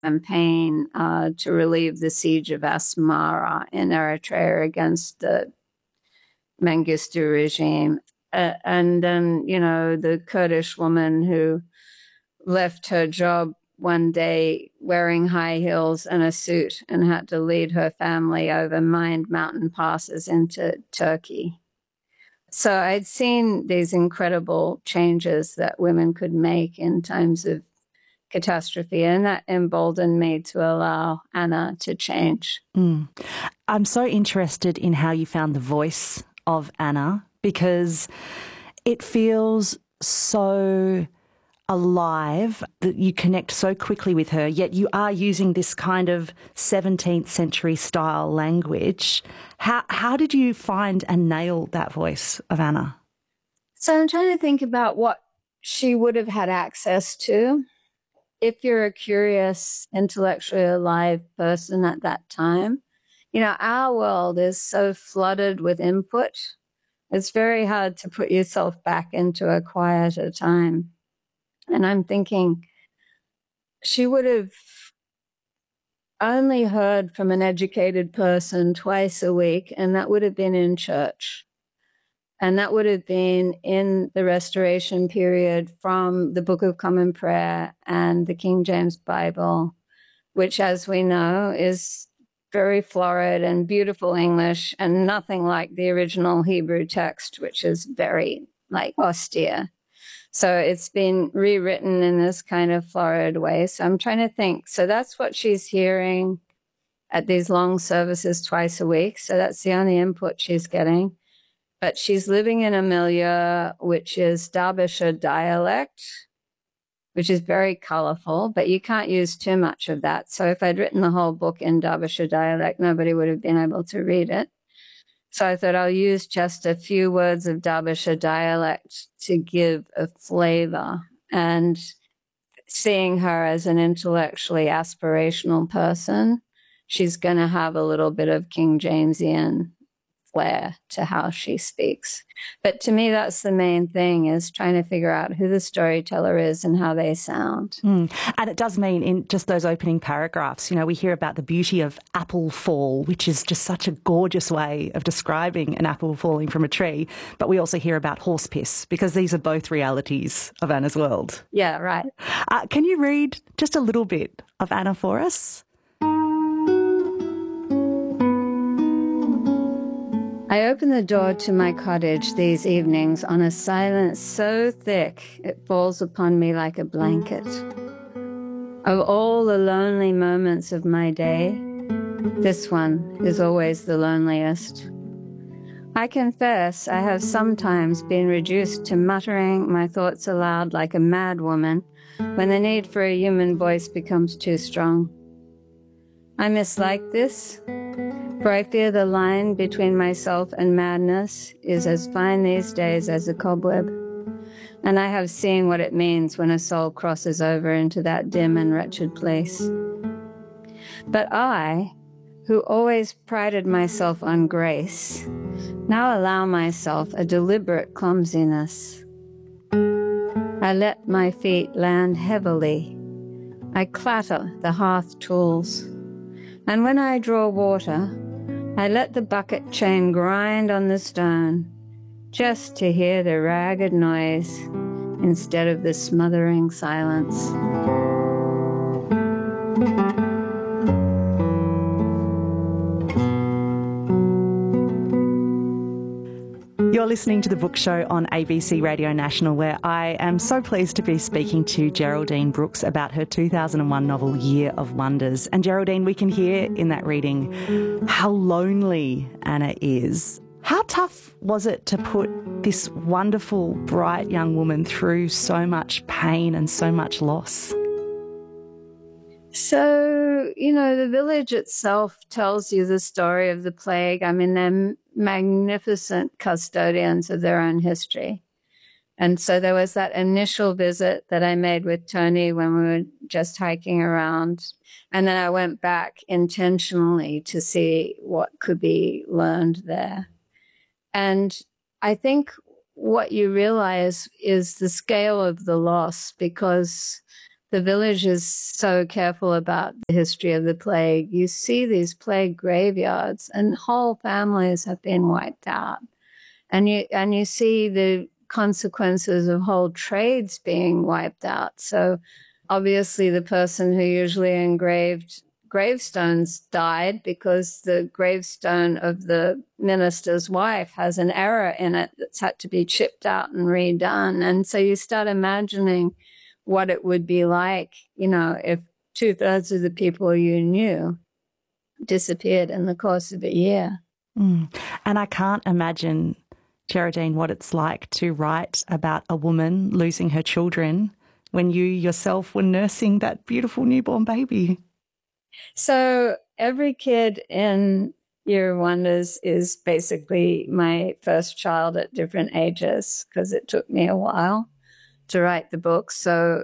campaign to relieve the siege of Asmara in Eritrea against the Mengistu regime. And then, the Kurdish woman who left her job one day wearing high heels and a suit and had to lead her family over mined mountain passes into Turkey. So I'd seen these incredible changes that women could make in times of catastrophe, and that emboldened me to allow Anna to change. I'm so interested in how you found the voice of Anna, because it feels so alive, that you connect so quickly with her, yet you are using this kind of 17th century style language. How did you find and nail that voice of Anna? So I'm trying to think about what she would have had access to. If you're a curious, intellectually alive person at that time, our world is so flooded with input. It's very hard to put yourself back into a quieter time. And I'm thinking she would have only heard from an educated person twice a week, and that would have been in church. And that would have been in the Restoration period from the Book of Common Prayer and the King James Bible, which, as we know, is very florid and beautiful English and nothing like the original Hebrew text, which is very austere. So it's been rewritten in this kind of florid way. So I'm trying to think. So that's what she's hearing at these long services twice a week. So that's the only input she's getting. But she's living in a milieu which is Derbyshire dialect, which is very colorful, but you can't use too much of that. So if I'd written the whole book in Derbyshire dialect, nobody would have been able to read it. So I thought I'll use just a few words of Derbyshire dialect to give a flavor. And seeing her as an intellectually aspirational person, she's going to have a little bit of King Jamesian flair to how she speaks. But to me, that's the main thing, is trying to figure out who the storyteller is and how they sound. And it does mean in just those opening paragraphs, we hear about the beauty of apple fall, which is just such a gorgeous way of describing an apple falling from a tree. But we also hear about horse piss, because these are both realities of Anna's world. Yeah, right. Can you read just a little bit of Anna for us? I open the door to my cottage these evenings on a silence so thick it falls upon me like a blanket. Of all the lonely moments of my day, this one is always the loneliest. I confess I have sometimes been reduced to muttering my thoughts aloud like a mad woman when the need for a human voice becomes too strong. I mislike this, for I fear the line between myself and madness is as fine these days as a cobweb, and I have seen what it means when a soul crosses over into that dim and wretched place. But I, who always prided myself on grace, now allow myself a deliberate clumsiness. I let my feet land heavily. I clatter the hearth tools, and when I draw water, I let the bucket chain grind on the stone, just to hear the ragged noise instead of the smothering silence. You're listening to The Book Show on ABC Radio National, where I am so pleased to be speaking to Geraldine Brooks about her 2001 novel Year of Wonders. And Geraldine, we can hear in that reading how lonely Anna is. How tough was it to put this wonderful, bright young woman through so much pain and so much loss? So, the village itself tells you the story of the plague. I mean, they're magnificent custodians of their own history. And so there was that initial visit that I made with Tony when we were just hiking around. And then I went back intentionally to see what could be learned there. And I think what you realize is the scale of the loss, because the village is so careful about the history of the plague. You see these plague graveyards, and whole families have been wiped out. And you see the consequences of whole trades being wiped out. So obviously the person who usually engraved gravestones died because the gravestone of the minister's wife has an error in it that's had to be chipped out and redone. And so you start imagining what it would be like, if 2/3 of the people you knew disappeared in the course of a year. And I can't imagine, Geraldine, what it's like to write about a woman losing her children when you yourself were nursing that beautiful newborn baby. So every kid in Year of Wonders is basically my first child at different ages, because it took me a while to write the book. So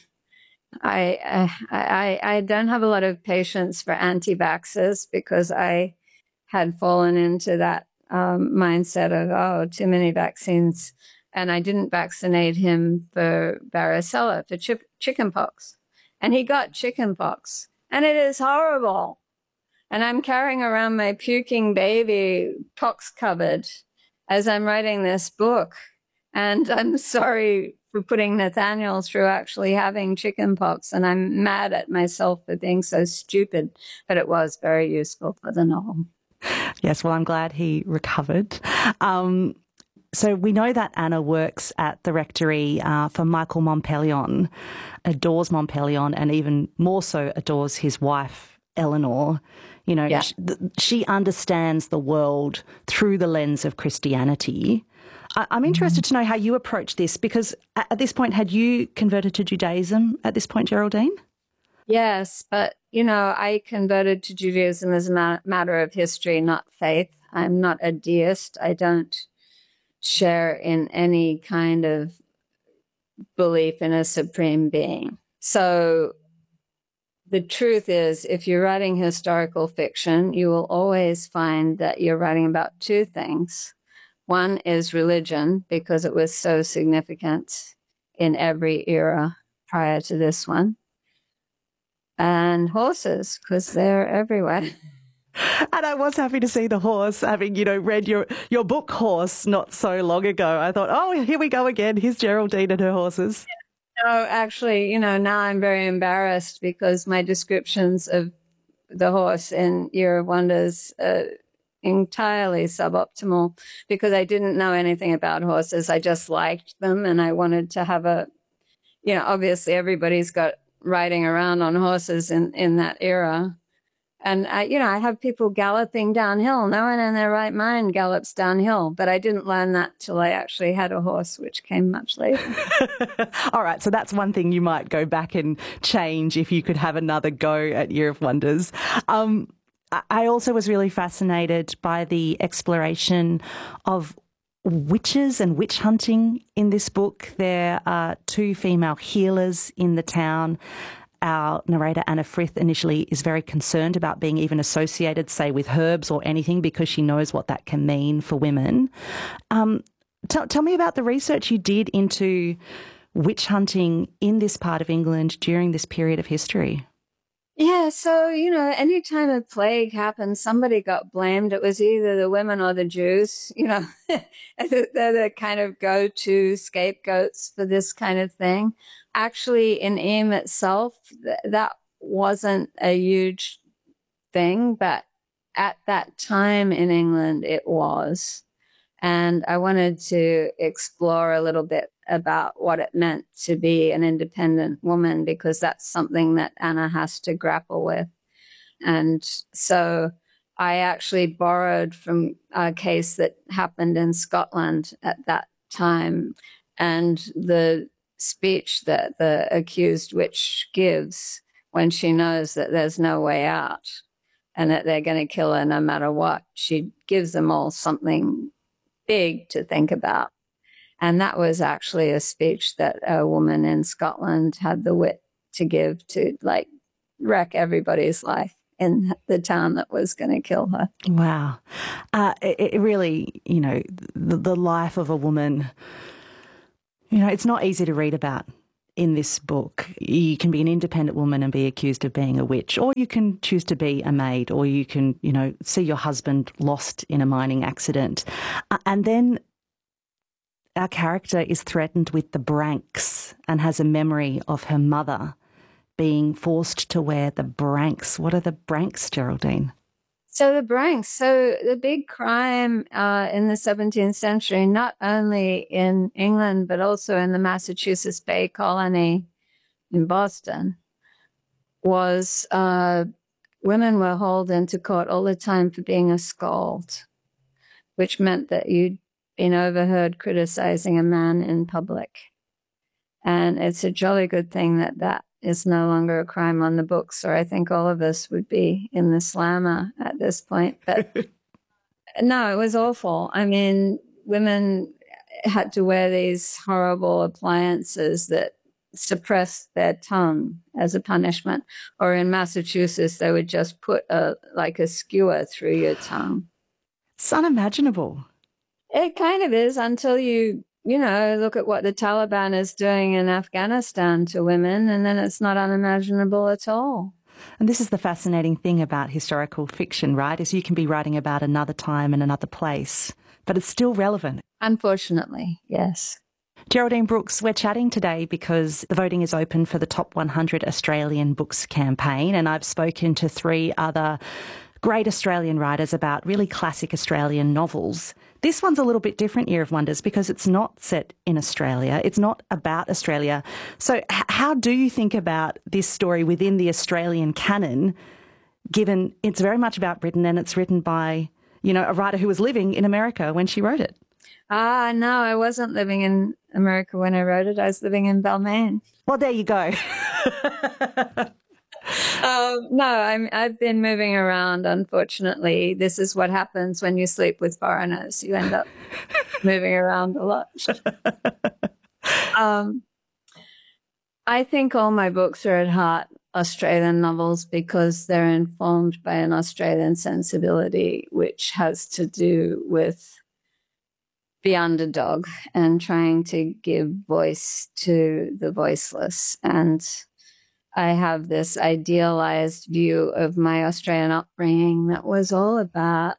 I don't have a lot of patience for anti-vaxxers, because I had fallen into that mindset of, too many vaccines. And I didn't vaccinate him for varicella, for chickenpox. And he got chickenpox. And it is horrible. And I'm carrying around my puking baby pox covered as I'm writing this book. And I'm sorry for putting Nathaniel through actually having chickenpox. And I'm mad at myself for being so stupid, but it was very useful for the novel. Yes, well, I'm glad he recovered. So we know that Anna works at the rectory for Michael Montpellion, adores Montpellion, and even more so adores his wife, Eleanor. Yeah. She understands the world through the lens of Christianity. I'm interested to know how you approach this, because at this point, had you converted to Judaism at this point, Geraldine? Yes, but, I converted to Judaism as a matter of history, not faith. I'm not a deist. I don't share in any kind of belief in a supreme being. So the truth is, if you're writing historical fiction, you will always find that you're writing about two things. One is religion, because it was so significant in every era prior to this one. And horses, because they're everywhere. And I was happy to see the horse, having, read your book Horse not so long ago. I thought, oh, here we go again. Here's Geraldine and her horses. No, actually, now I'm very embarrassed, because my descriptions of the horse in Year of Wonders are entirely suboptimal, because I didn't know anything about horses. I just liked them, and I wanted to have obviously everybody's got riding around on horses in that era. And I have people galloping downhill. No one in their right mind gallops downhill. But I didn't learn that till I actually had a horse, which came much later. All right. So that's one thing you might go back and change if you could have another go at Year of Wonders. I also was really fascinated by the exploration of witches and witch hunting in this book. There are two female healers in the town. Our narrator, Anna Frith, initially is very concerned about being even associated, say, with herbs or anything, because she knows what that can mean for women. Tell me about the research you did into witch hunting in this part of England during this period of history. Yeah, so, any time a plague happened, somebody got blamed. It was either the women or the Jews. They're the kind of go-to scapegoats for this kind of thing. Actually, in Eyam itself, that wasn't a huge thing, but at that time in England, it was. And I wanted to explore a little bit about what it meant to be an independent woman, because that's something that Anna has to grapple with. And so I actually borrowed from a case that happened in Scotland at that time, and the speech that the accused witch gives when she knows that there's no way out and that they're going to kill her no matter what. She gives them all something big to think about. And that was actually a speech that a woman in Scotland had the wit to give to, wreck everybody's life in the town that was going to kill her. Wow. It really, the life of a woman, it's not easy to read about. in this book. You can be an independent woman and be accused of being a witch, or you can choose to be a maid, or you can, see your husband lost in a mining accident. And then our character is threatened with the branks and has a memory of her mother being forced to wear the branks. What are the branks, Geraldine? So the big crime in the 17th century, not only in England, but also in the Massachusetts Bay Colony in Boston, was women were hauled into court all the time for being a scold, which meant that you'd been overheard criticizing a man in public. And it's a jolly good thing that is no longer a crime on the books, or I think all of us would be in the slammer at this point. But no, it was awful. I mean, women had to wear these horrible appliances that suppressed their tongue as a punishment. Or in Massachusetts, they would just put a skewer through your tongue. It's unimaginable. It kind of is until you look at what the Taliban is doing in Afghanistan to women, and then it's not unimaginable at all. And this is the fascinating thing about historical fiction, right? Is you can be writing about another time and another place, but it's still relevant. Unfortunately, yes. Geraldine Brooks, we're chatting today because the voting is open for the Top 100 Australian Books campaign, and I've spoken to 3 other great Australian writers about really classic Australian novels. This one's a little bit different, Year of Wonders, because it's not set in Australia. It's not about Australia. So how do you think about this story within the Australian canon, given it's very much about Britain and it's written by, a writer who was living in America when she wrote it? No, I wasn't living in America when I wrote it. I was living in Balmain. Well, there you go. No, I've been moving around, unfortunately. This is what happens when you sleep with foreigners. You end up moving around a lot. I think all my books are at heart Australian novels because they're informed by an Australian sensibility, which has to do with the underdog and trying to give voice to the voiceless. And I have this idealized view of my Australian upbringing that was all about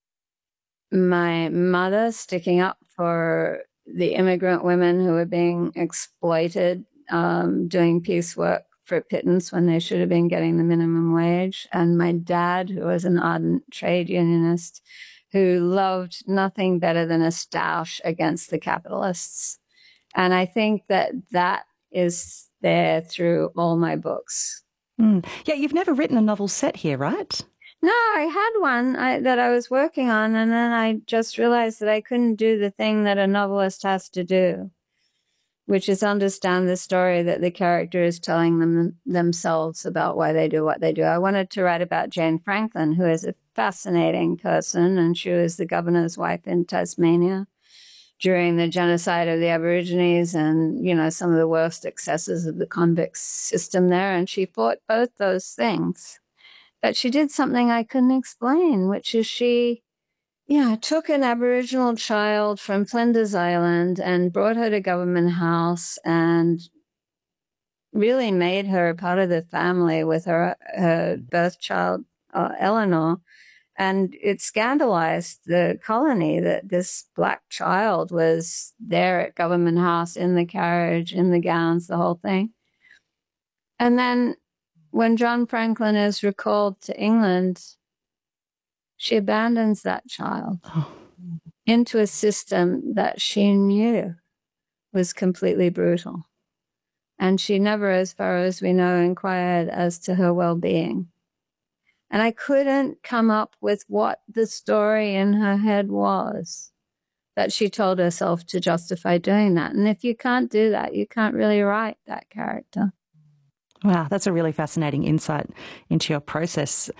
my mother sticking up for the immigrant women who were being exploited, doing piecework for a pittance when they should have been getting the minimum wage, and my dad, who was an ardent trade unionist, who loved nothing better than a stoush against the capitalists. And I think that is there through all my books. Yeah, you've never written a novel set here, right? No, I had one that I was working on, and then I just realized that I couldn't do the thing that a novelist has to do, which is understand the story that the character is telling themselves about why they do what they do. I wanted to write about Jane Franklin, who is a fascinating person, and she was the governor's wife in Tasmania during the genocide of the Aborigines and, some of the worst excesses of the convict system there. And she fought both those things. But she did something I couldn't explain, which is she, took an Aboriginal child from Flinders Island and brought her to Government House and really made her a part of the family with her birth child, Eleanor. And it scandalized the colony that this Black child was there at Government House in the carriage, in the gowns, the whole thing. And then when John Franklin is recalled to England, she abandons that child into a system that she knew was completely brutal. And she never, as far as we know, inquired as to her well-being. And I couldn't come up with what the story in her head was that she told herself to justify doing that. And if you can't do that, you can't really write that character. Wow, that's a really fascinating insight into your process.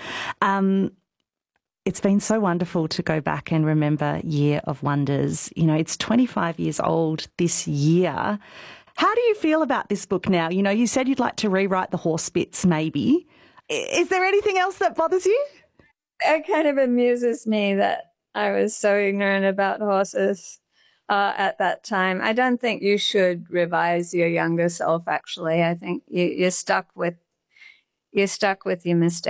It's been so wonderful to go back and remember Year of Wonders. It's 25 years old this year. How do you feel about this book now? You said you'd like to rewrite the horse bits maybe. Is there anything else that bothers you? It kind of amuses me that I was so ignorant about horses at that time. I don't think you should revise your younger self, actually. I think you're stuck with your mistakes.